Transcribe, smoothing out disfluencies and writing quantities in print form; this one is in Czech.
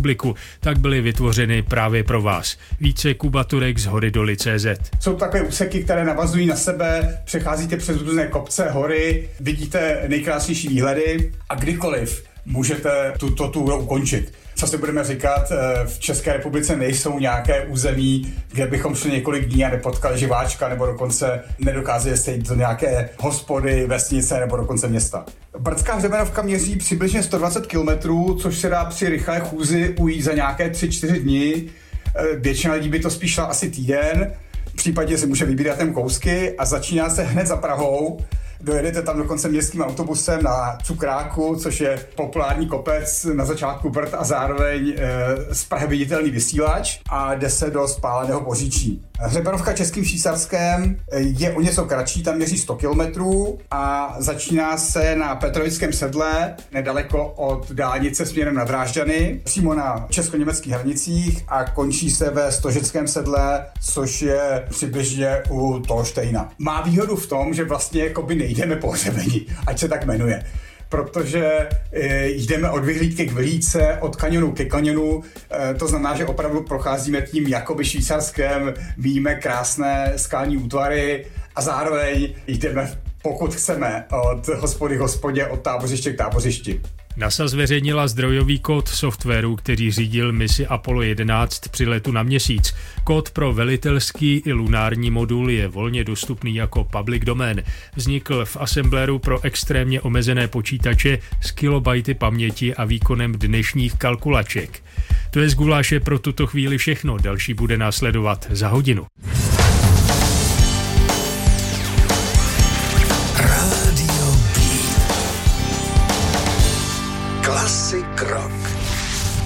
republiku, tak byly vytvořeny právě pro vás. Více Kuba Turek z horydoly.cz. Jsou takové úseky, které navazují na sebe, přecházíte přes různé kopce, hory, vidíte nejkrásnější výhledy a kdykoliv můžete tuto túru ukončit. Co si budeme říkat, v České republice nejsou nějaké území, kde bychom šli několik dní a nepotkali živáčka, nebo dokonce nedokázali se jít do nějaké hospody, vesnice nebo dokonce města. Brdská hřebenovka měří přibližně 120 km, což se dá při rychlé chůzi ujít za nějaké 3-4 dny. Většina lidí by to spíš šla asi týden. V případě si může vybírat ten kousky a začíná se hned za Prahou. Dojedete tam dokonce městským autobusem na Cukráku, což je populární kopec na začátku Brd a zároveň z Prahy viditelný vysílač a jde se do Spáleného Poříčí. Hřebenovka Českým Švýcarském je o něco kratší, tam měří 100 kilometrů a začíná se na Petrovickém sedle, nedaleko od dálnice směrem na Drážďany, přímo na česko-německých hranicích a končí se ve Stožickém sedle, což je přibližně u Tolštejna. Má výhodu v tom, že vlastně jakoby nejdeme po hřebeni, ať se tak jmenuje. Protože jdeme od vyhlídky k vyhlídce, od kanionu ke kanionu, to znamená, že opravdu procházíme tím jakoby Švýcarskem, vidíme krásné skalní útvary a zároveň jdeme, pokud chceme, od hospody k hospodě, od tábořiště k tábořišti. NASA zveřejnila zdrojový kód softwaru, který řídil misi Apollo 11 při letu na Měsíc. Kód pro velitelský i lunární modul je volně dostupný jako public domain. Vznikl v assembleru pro extrémně omezené počítače s kilobajty paměti a výkonem dnešních kalkulaček. To je z guláše pro tuto chvíli všechno, další bude následovat za hodinu.